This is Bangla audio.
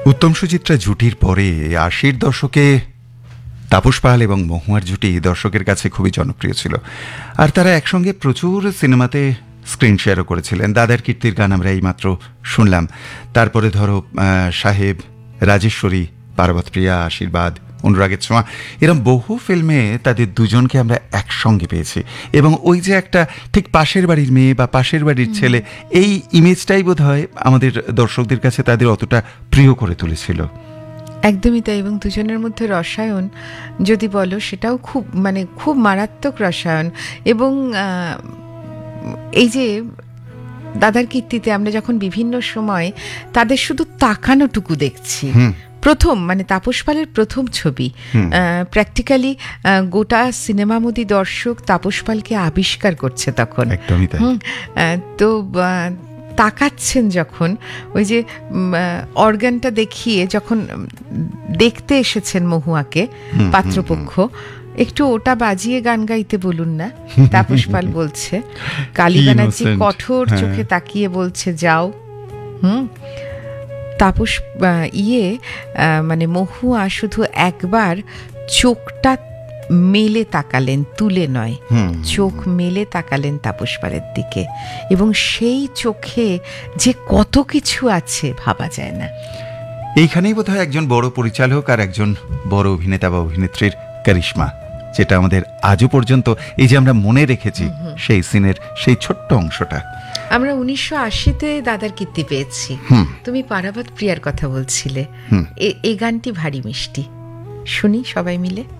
উত্তম সুচিত্রা জুটির পরে ৮০-র দশকে তাপস পাল এবং মহুয়ার জুটি দর্শকের কাছে খুবই জনপ্রিয় ছিল, আর তারা একসঙ্গে প্রচুর সিনেমাতে স্ক্রিন শেয়ারও করেছিলেন। দাদার কীর্তির গান আমরা এইমাত্র শুনলাম। তারপরে ধরো সাহেব, রাজেশ্বরী, পার্বত প্রিয়া, আশীর্বাদ, অনুরাগের ছোঁয়া, এরকম বহু ফিল্মে তাদের দুজনকে আমরা একসঙ্গে পেয়েছি। এবং ওই যে একটা ঠিক পাশের বাড়ির মেয়ে বা পাশের বাড়ির ছেলে, এই ইমেজটাই বোধ হয় আমাদের দর্শকদের কাছে তাদের অতটা প্রিয় করে তুলেছিল। একদমই তাই। এবং দুজনের মধ্যে রসায়ন যদি বলো, সেটাও খুব মারাত্মক রসায়ন। এবং এই যে দাদার কীর্তিতে আমরা যখন বিভিন্ন সময় তাদের শুধু তাকানোটুকু দেখছি, প্রথম তাপস পালের প্রথম ছবি, প্র্যাকটিক্যালি গোটা সিনেমামোদী দর্শক তাপস পালকে আবিষ্কার করছে তখন। একদমই তাই। তো তাকাচ্ছেন যখন, ওই যে অর্গানটা দেখিয়ে যখন দেখতে এসেছেন মহুয়াকে পাত্রপক্ষ, একটু ওটা বাজিয়ে গান গাইতে বলুন না, তাপস পাল বলছে। কালী ব্যানার্জি কঠোর চোখে তাকিয়ে বলছে যাও। তাপস মহুয়া শুধু একবার চোখটা মেলে তাকালেন, তুলে নয়, চোখ মেলে তাকালেন তাপস পালের দিকে, এবং সেই চোখে যে কত কিছু আছে ভাবা যায় না। এইখানেই বোধহয় একজন বড় পরিচালক আর একজন বড় অভিনেতা বা অভিনেত্রীর কারিশমা, যেটা আমাদের আজও পর্যন্ত এই যে আমরা মনে রেখেছি সেই সিনের সেই ছোট্ট অংশটা। আমরা 1980-তে দাদার কীর্তি পেয়েছি। তুমি পারাবত প্রিয়ার কথা বলছিলে, এই গানটি ভারী মিষ্টি, শুনি সবাই মিলে।